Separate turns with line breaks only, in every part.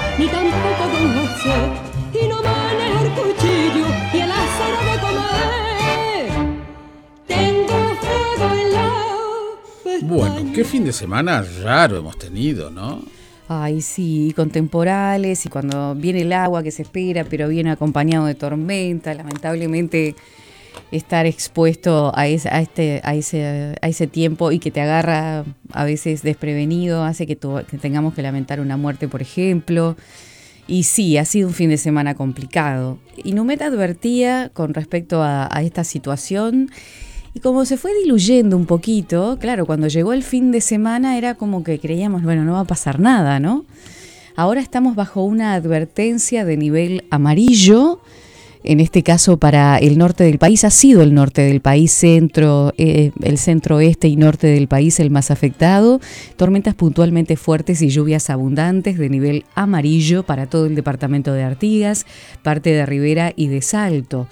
ni tampoco don José, y no maneja el cuchillo y el acero de comer. Tengo fuego en la pestaña.
Bueno, qué fin de semana raro hemos tenido, ¿no?
Ay, sí, con temporales y cuando viene el agua que se espera, pero viene acompañado de tormenta, lamentablemente estar expuesto a ese tiempo y que te agarra a veces desprevenido hace que tengamos que lamentar una muerte, por ejemplo. Y sí, ha sido un fin de semana complicado. Inumet advertía con respecto a esta situación y como se fue diluyendo un poquito, claro, cuando llegó el fin de semana era como que creíamos, bueno, no va a pasar nada, ¿no? Ahora estamos bajo una advertencia de nivel amarillo. En este caso para el norte del país, ha sido el norte del país, el centro-este y norte del país el más afectado. Tormentas puntualmente fuertes y lluvias abundantes de nivel amarillo para todo el departamento de Artigas, parte de Rivera y de Salto.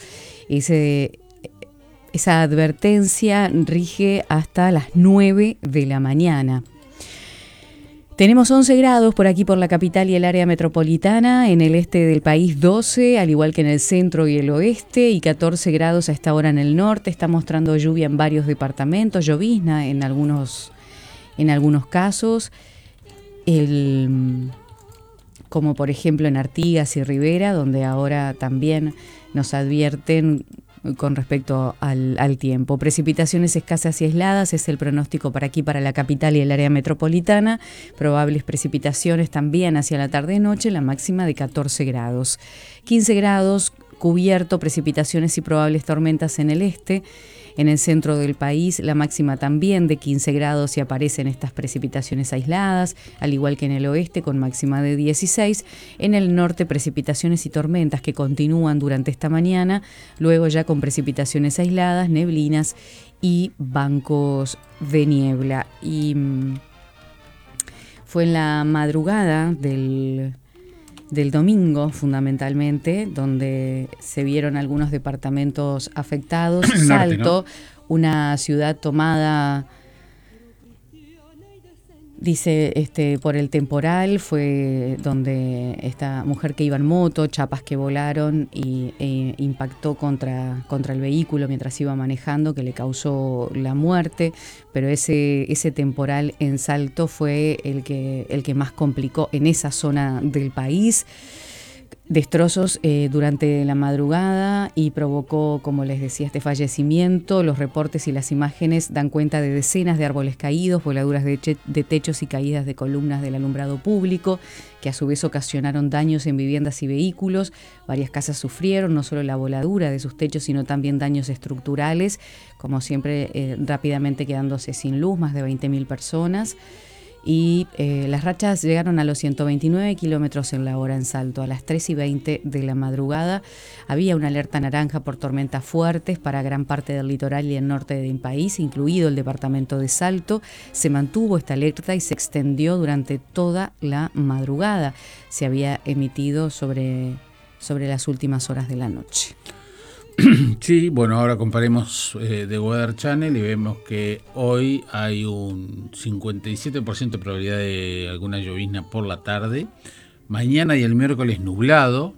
Esa advertencia rige hasta las 9 de la mañana. Tenemos 11 grados por aquí por la capital y el área metropolitana, en el este del país 12, al igual que en el centro y el oeste, y 14 grados a esta hora en el norte. Está mostrando lluvia en varios departamentos, llovizna en algunos casos, como por ejemplo en Artigas y Rivera, donde ahora también nos advierten con respecto al tiempo. Precipitaciones escasas y aisladas es el pronóstico para aquí, para la capital y el área metropolitana. Probables precipitaciones también hacia la tarde-noche, la máxima de 14 grados. 15 grados cubierto, precipitaciones y probables tormentas en el este. En el centro del país, la máxima también de 15 grados y aparecen estas precipitaciones aisladas, al igual que en el oeste, con máxima de 16. En el norte, precipitaciones y tormentas que continúan durante esta mañana, luego ya con precipitaciones aisladas, neblinas y bancos de niebla. Y fue en la madrugada del domingo, fundamentalmente, donde se vieron algunos departamentos afectados. Salto, ¿no? Una ciudad tomada, dice, por el temporal, fue donde esta mujer que iba en moto, chapas que volaron e impactó contra el vehículo mientras iba manejando, que le causó la muerte. Pero ese temporal en Salto fue el que más complicó en esa zona del país. Destrozos durante la madrugada y provocó, como les decía, este fallecimiento. Los reportes y las imágenes dan cuenta de decenas de árboles caídos, voladuras de techos y caídas de columnas del alumbrado público, que a su vez ocasionaron daños en viviendas y vehículos. Varias casas sufrieron no solo la voladura de sus techos, sino también daños estructurales, como siempre rápidamente quedándose sin luz, más de 20.000 personas. Y las rachas llegaron a los 129 kilómetros en la hora en Salto. A las 3:20 de la madrugada había una alerta naranja por tormentas fuertes para gran parte del litoral y el norte del país, incluido el departamento de Salto. Se mantuvo esta alerta y se extendió durante toda la madrugada. Se había emitido sobre las últimas horas de la noche.
Sí, bueno, ahora comparemos The Weather Channel y vemos que hoy hay un 57% de probabilidad de alguna llovizna por la tarde. Mañana y el miércoles nublado.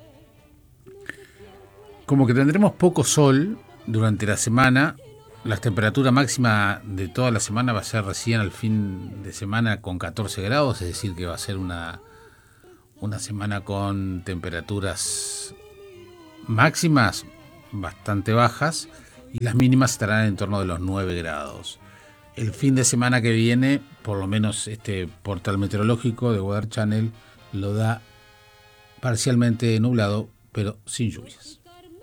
Como que tendremos poco sol durante la semana. La temperatura máxima de toda la semana va a ser recién al fin de semana con 14 grados, es decir, que va a ser una semana con temperaturas máximas bastante bajas y las mínimas estarán en torno de los 9 grados. El fin de semana que viene, por lo menos este portal meteorológico de Weather Channel lo da parcialmente nublado, pero sin lluvias.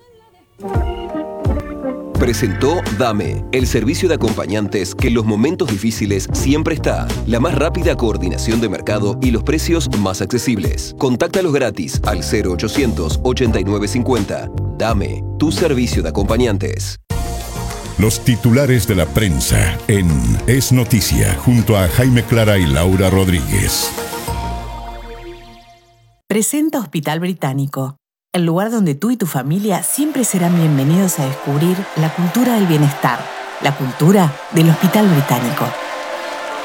Presentó Dame, el servicio de acompañantes que en los momentos difíciles siempre está. La más rápida coordinación de mercado y los precios más accesibles. Contáctalos gratis al 0800 8950. Dame, tu servicio de acompañantes.
Los titulares de la prensa en Es Noticia, junto a Jaime Clara y Laura Rodríguez.
Presenta Hospital Británico, el lugar donde tú y tu familia siempre serán bienvenidos a descubrir la cultura del bienestar, la cultura del Hospital Británico.